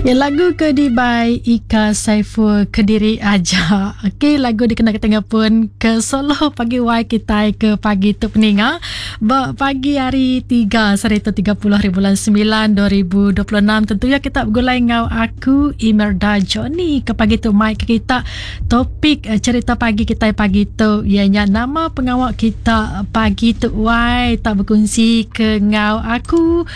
Ya, lagu ke by Ika Saiful Kediri aja. Okey, lagu dikenal tengah pun ke Solo pagi wai kita ke pagi tu peninga. Pagi hari 3 Serita 30 hari bulan 9 2026. Tentunya kita bergulai ngau aku Imelda Johnny ke pagi tu mai kita topik cerita pagi kita pagi tu ianya nama pengawal kita pagi tu wai tak berkongsi ke ngau aku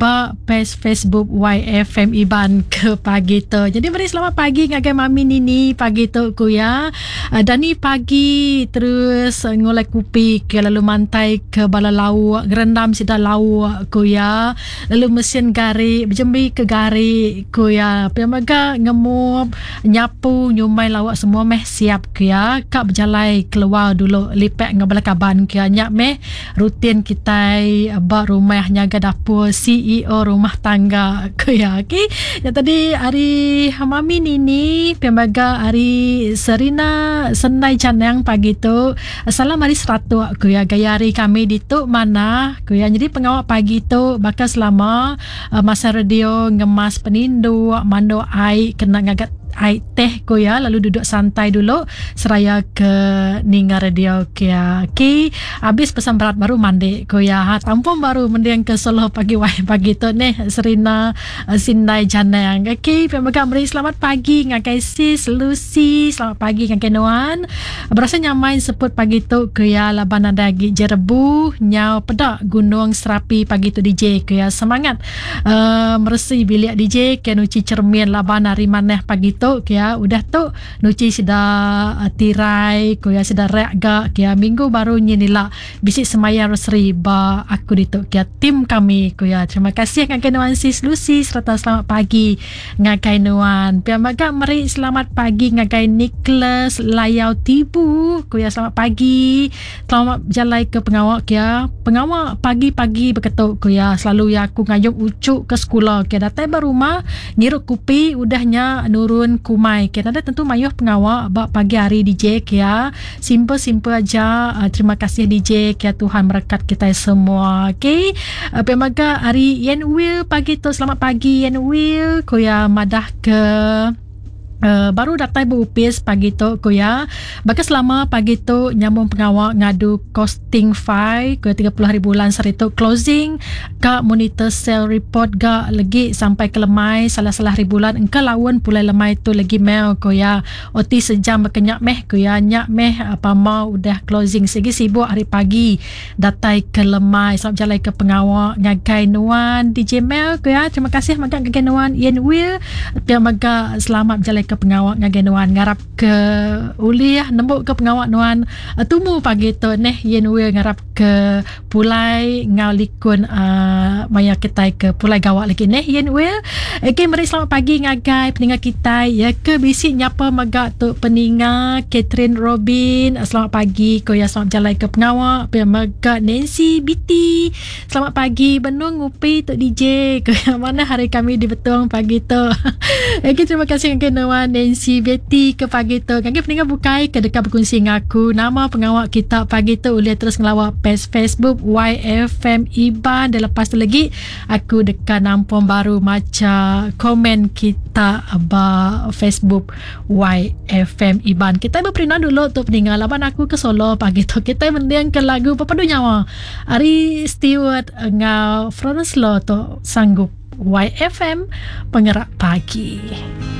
Facebook YFM Iban ke pagi tu. Jadi mari selamat pagi ngagai Mami Nini pagi tu ku ya. Dani pagi terus ngolek kupi ke lalu mantai ke bala lau gerendam sida lau ku ya. Lalu mesin gari berjembi ke gari ku ya. Piamaga ngemup nyapu nyumai lawak semua meh siap ku ya. Kak berjalai keluar dulu lipek ngabala kaban ku ya. Nyak meh rutin kita bak rumah nyaga dapur CEO rumah tangga ku ya. Okey. Yang tadi hari Mami Nini pembaga hari Serina Senai Canang pagi tu. Salam hari seratu aku ya. Gaya hari kami di tu mana aku ya. Jadi pengawal pagi tu bakal selama masa radio ngemas penindu mando ai kena ngagat ai teh ko ya, lalu duduk santai dulu seraya ke ninga radio ke ya. Okey, habis pesan berat baru mandi ko ya. Tampung baru mendiang ke Solo pagi wai pagi tu ni Serina Sindai Janang. Okey, pemaga meri selamat pagi ngakai sis Lucy, selamat pagi ngakai Nuan. Berasa nyamain seput pagi tu ke ya, laban ada gi Jerebu nyau pedak Gunung Serapi pagi tu DJ ke ya. Semangat meresi bilik DJ ke nuci cermin laban hari maneh pagi tu ya. Udah tu nuci sudah tirai ko ya, sudah rek gak ya. Minggu baru nyinila bisik semayang rosri ba aku ditu ya tim kami ko ya. Terima kasih ngakai Nuan sis Lucy serta selamat pagi ngakai Nuan. Piamaga meri selamat pagi ngakai Nicholas Layau Tibu ko ya. Selamat pagi, selamat jalai ke pengawal ya. Pengawal pagi-pagi berketuk ko ya. Selalu ya aku ngayuk ucuk ke sekolah ya. Datang baru rumah ngiruk kupi udahnya nurun kumai kita ada tentu mayuh pengawal bak pagi hari DJ ya. Simple aja. Terima kasih DJ ya, Tuhan berkat kita semua. Okey, pemaga hari Yen Will pagi tu. Selamat pagi Yen Will ko ya. Madah ke baru datang berupis pagi tu ko ya. Baka selama pagi tu nyambung pengawal ngadu costing file ke 30 hari bulan seritu closing ka monitor sale report ga lagi sampai ke lemai salah-salah hari bulan engka lawan pulai lemai tu lagi mail ko ya. Oti sejam berkenyak meh ko ya. Nyak meh apa mau udah closing segi sibuk hari pagi datai ke lemai. Selamat jalan ke pengawal ngagai Nuan DJ Mel ko ya. Terima kasih maga ngagai Nuan Yen Will. Pia maga selamat jalan ke pengawal ngagai Nuan ngarap ke uliah nembuk ke pengawal Nuan tumu pagi tu neh Yen Will ngarap ke pulai ngau likun maya kita ke pulai gawak lagi neh Yen Will. Okay, mari selamat pagi ngagai peninga kita ya ke bisik nyapa maga tu peninga Catherine Robin. Selamat pagi ko ya. Selamat jalan ke pengawal pia maga Nancy Biti. Selamat pagi benung ngupi tu DJ ko ya. Mana hari kami di Betong pagi tu. Okay, terima kasih ngagai Nuan Nancy Betty ke pagi tu. Ngagai peninga bukai ke dekat berkongsi ngaku nama pengawal kita pagi tu boleh terus ngelawak Facebook YFM Iban. Dan lepas tu lagi aku dekat Nampung Baru maca komen kita ba Facebook YFM Iban. Kita berperinah dulu tu peninga laban aku ke Solo pagi tu. Kita mendiang ke lagu Papadu Nyawa Ari Stewart ngau Florence Law tu sanggup YFM Pengerak Pagi.